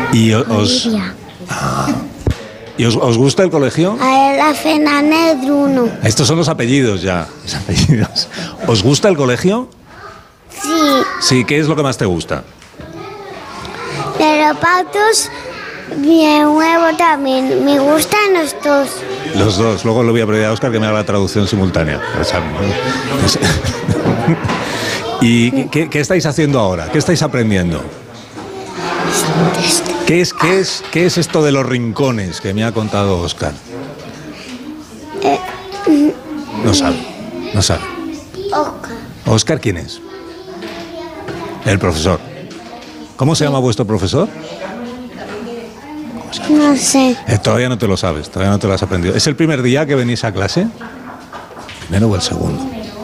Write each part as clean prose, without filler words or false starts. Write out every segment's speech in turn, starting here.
¿Y os gusta el colegio? La Fernández Bruno. Estos son los apellidos ya. Los apellidos. ¿Os gusta el colegio? Sí. Sí, ¿qué es lo que más te gusta? De los patos, bien huevo también. Me gustan los dos. Los dos. Luego le voy a pedir a Óscar que me haga la traducción simultánea. ¿Y qué estáis haciendo ahora? ¿Qué estáis aprendiendo? ¿Qué es esto de los rincones que me ha contado Óscar? No sabe. Oscar. ¿Óscar quién es? El profesor. ¿Cómo se llama vuestro profesor? No sé. Todavía no te lo sabes, todavía no te lo has aprendido. ¿Es el primer día que venís a clase? ¿Primero o el segundo?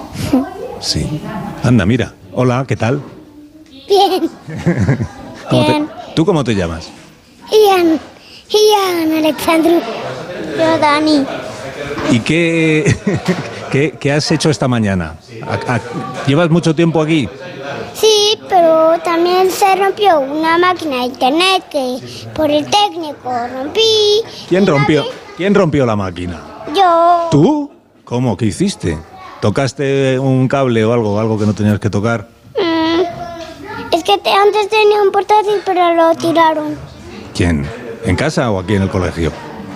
Sí. Anda, mira. Hola, ¿qué tal? Bien. Bien. ¿Tú cómo te llamas? Ian Alexandru. Yo, Dani. ¿Y qué has hecho esta mañana? ¿Llevas mucho tiempo aquí? Sí, pero también se rompió una máquina de internet que por el técnico rompí. ¿Quién rompió la máquina? Yo. ¿Tú? ¿Cómo? ¿Qué hiciste? ¿Tocaste un cable o algo que no tenías que tocar? Es que antes tenía un portátil, pero lo tiraron. ¿Quién? ¿En casa o aquí en el colegio?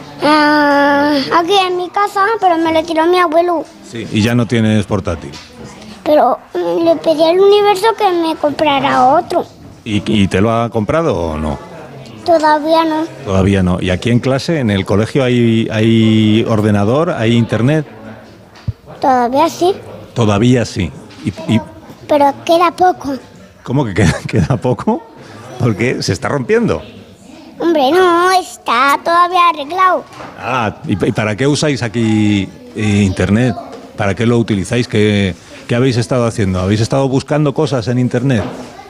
Aquí en mi casa, pero me lo tiró mi abuelo. Sí. ¿Y ya no tienes portátil? Pero le pedí al universo que me comprara otro. ¿Y te lo ha comprado o no? Todavía no. Todavía no. ¿Y aquí en clase, en el colegio, hay ordenador, hay internet? Todavía sí. Todavía sí. Pero queda poco. ¿Cómo que queda poco? Porque se está rompiendo. Hombre, no, está todavía arreglado. ¿Y para qué usáis aquí internet? ¿Para qué lo utilizáis? ¿Qué habéis estado haciendo? ¿Habéis estado buscando cosas en internet?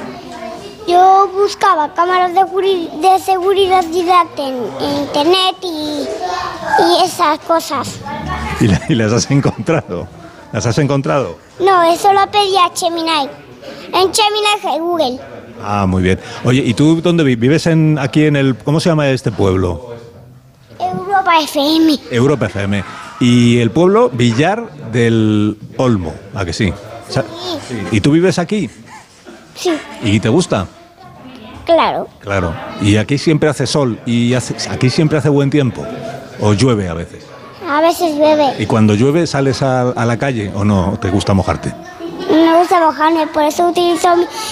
Yo buscaba cámaras de seguridad en internet y esas cosas. ¿Y las has encontrado? ¿Las has encontrado? No, eso lo pedí a Gemini. En Gemini Google. Muy bien. Oye, ¿y tú dónde vives? Aquí en el... ¿Cómo se llama este pueblo? Europa FM. Europa FM. ¿Y el pueblo? Villar del Olmo, ¿a que sí? Sí. ¿Y tú vives aquí? Sí. ¿Y te gusta? Claro. Claro. ¿Y aquí siempre hace sol? ¿Y aquí siempre hace buen tiempo? ¿O llueve a veces? A veces llueve. ¿Y cuando llueve sales a la calle o no te gusta mojarte? Me gusta mojarme, por eso utilizo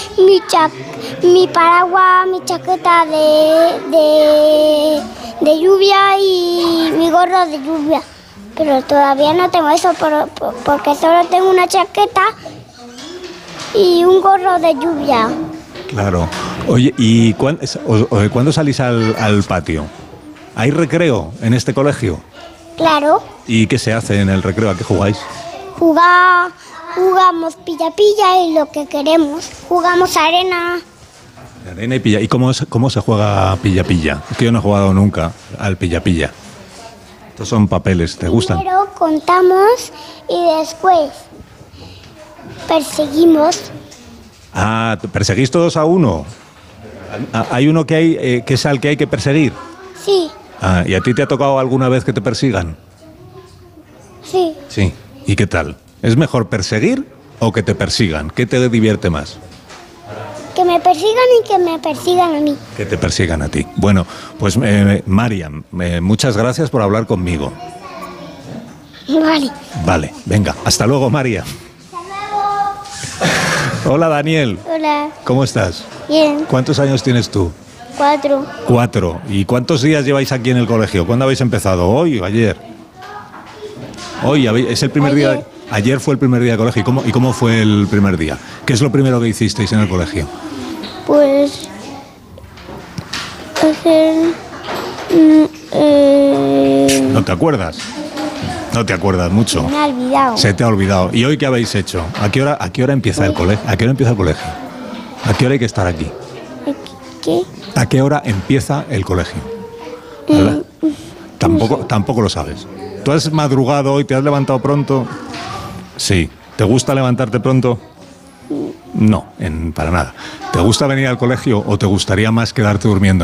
mi paraguas, mi chaqueta de lluvia y mi gorro de lluvia. Pero todavía no tengo eso porque solo tengo una chaqueta y un gorro de lluvia. Claro. Oye, ¿y cuándo salís al patio? ¿Hay recreo en este colegio? Claro. ¿Y qué se hace en el recreo? ¿A qué jugáis? Jugamos pilla-pilla y lo que queremos. Jugamos arena. Arena y pilla. ¿Y cómo se juega pilla-pilla? Es que yo no he jugado nunca al pilla-pilla. Estos son papeles, ¿te gustan? Primero contamos y después perseguimos. ¿Perseguís todos a uno? ¿Hay uno que es al que hay que perseguir? Sí. ¿Y a ti te ha tocado alguna vez que te persigan? Sí. Sí. ¿Y qué tal? ¿Es mejor perseguir o que te persigan? ¿Qué te divierte más? Que me persigan y que me persigan a mí. Que te persigan a ti. Bueno, pues Mariam, muchas gracias por hablar conmigo. Vale. Vale, venga. Hasta luego, Mariam. Hola, Daniel. Hola. ¿Cómo estás? Bien. ¿Cuántos años tienes tú? 4. 4. ¿Y cuántos días lleváis aquí en el colegio? ¿Cuándo habéis empezado? ¿Hoy o ayer? Hoy, es el primer día. Ayer fue el primer día de colegio. ¿Y cómo fue el primer día? ¿Qué es lo primero que hicisteis en el colegio? Pues hacer... ¿No te acuerdas? No te acuerdas mucho. Me ha olvidado. Se te ha olvidado. ¿Y hoy qué habéis hecho? ¿A qué hora empieza el colegio? ¿A qué hora empieza el colegio? ¿A qué hora hay que estar aquí? ¿Qué? ¿A qué hora empieza el colegio? Tampoco lo sabes. ¿Tú has madrugado hoy? ¿Te has levantado pronto? Sí. ¿Te gusta levantarte pronto? No, para nada. ¿Te gusta venir al colegio o te gustaría más quedarte durmiendo?